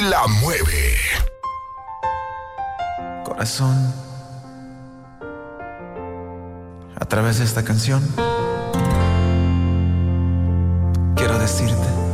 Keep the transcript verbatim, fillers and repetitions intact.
y la mueve. Corazón, a través de esta canción quiero decirte